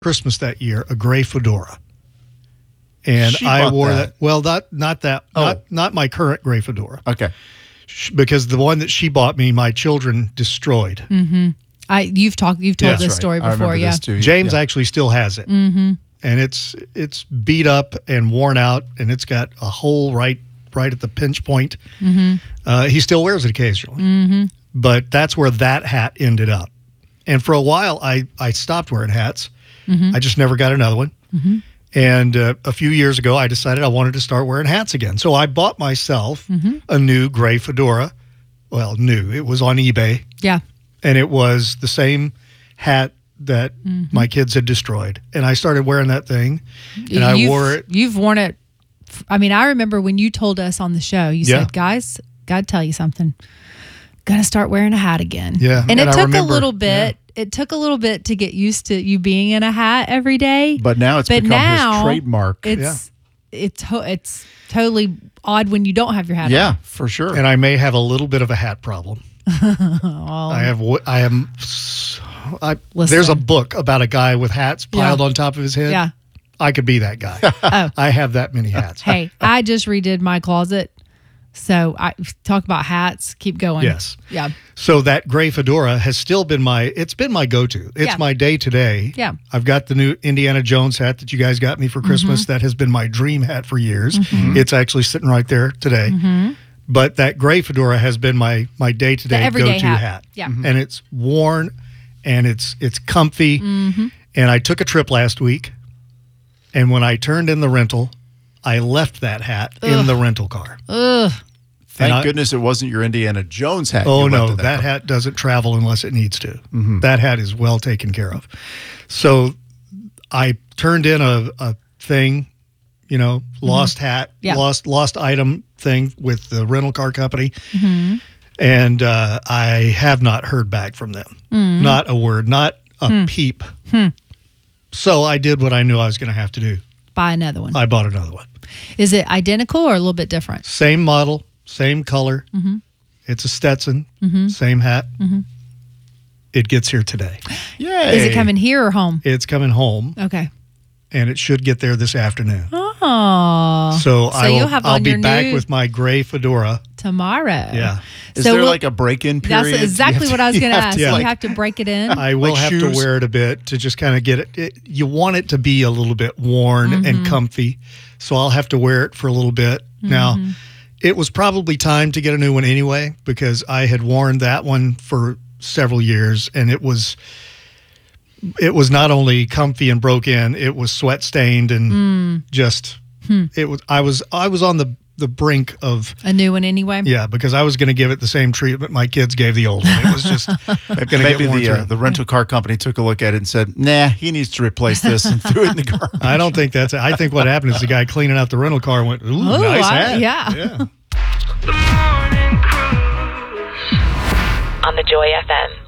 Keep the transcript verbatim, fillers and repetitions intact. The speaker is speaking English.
Christmas that year a gray fedora. And She I bought wore that. that. Well, not not that. Oh. Not not my current gray fedora. Okay. Sh- Because the one that she bought me, my children destroyed. Mm-hmm. I you've talked you've told Yeah, this That's story right. I before, remember yeah. this too. James Yeah. actually still has it, Mm-hmm. and it's it's beat up and worn out, and it's got a hole right right at the pinch point. Mm-hmm. Uh, he still wears it occasionally, Mm-hmm. but that's where that hat ended up. And for a while, I I stopped wearing hats. Mm-hmm. I just never got another one. Mm-hmm. And uh, a few years ago, I decided I wanted to start wearing hats again. So I bought myself Mm-hmm. a new gray fedora. Well, new. It was on eBay, Yeah. and it was the same hat that Mm-hmm. my kids had destroyed. And I started wearing that thing, and I You've- wore it. You've worn it. I mean, I remember when you told us on the show, you Yeah. said, guys, gotta tell you something. Gonna start wearing a hat again. Yeah, And, and it I took remember- a little bit. It took a little bit to get used to you being in a hat every day. But now it's But become now his trademark. It's it's to- it's totally odd when you don't have your hat yeah, on. for sure. And I may have a little bit of a hat problem. I have. w- I am. s- I, Listen. there's a book about a guy with hats piled Yeah. on top of his head. Yeah. I could be that guy. Oh. I have that many hats. Hey, I just redid my closet. So I talk about hats. Keep going. Yes. Yeah. So that gray fedora has still been my, it's been my go-to. It's Yeah. my day to day. Yeah. I've got the new Indiana Jones hat that you guys got me for Christmas. Mm-hmm. That has been my dream hat for years. It's actually sitting right there today. Mm-hmm. But that gray fedora has been my, my day to The day everyday go-to hat. hat. Yeah. And it's worn and it's, it's comfy. Mm-hmm. And I took a trip last week. And when I turned in the rental, I left that hat in the rental car. Ugh. Thank and I- goodness it wasn't your Indiana Jones hat. Oh you no, left that, at car. hat doesn't travel unless it needs to. Mm-hmm. That hat is well taken care of. So I turned in a, a thing, you know, lost hat, Mm-hmm. Yeah. lost lost item thing with the rental car company, Mm-hmm. and uh, I have not heard back from them. Mm-hmm. Not a word, not a Hmm. peep. So I did what I knew I was going to have to do. Buy another one. I bought another one. Is it identical or a little bit different? Same model, same color. Mm-hmm. It's a Stetson, Mm-hmm. same hat. Mm-hmm. It gets here today. Yay. Is it coming here or home? It's coming home, Okay. and it should get there this afternoon. Oh. So, I will, you'll have I'll on be your back new with my gray fedora. tomorrow. Yeah. Is So there we'll- like a break-in That's period? exactly You have what I was you going to have ask. yeah. You like- have to break it in. I will Like have shoes? to wear it a bit to just kind of get it, it. You want it to be a little bit worn Mm-hmm. and comfy, so I'll have to wear it for a little bit. Now, Mm-hmm. it was probably time to get a new one anyway because I had worn that one for several years, and it was it was not only comfy and broke in, it was sweat stained and Mm. just Hmm. it was. I was I was on the the brink of. A new one anyway? Yeah, because I was going to give it the same treatment my kids gave the old one. It was just going to Maybe get worn the, uh, through. the rental car company took a look at it and said, nah, he needs to replace this and threw it in the garbage. I don't think that's it. I think what happened is the guy cleaning out the rental car went, ooh, Ooh, nice I- hat. yeah. yeah. on the Joy F M.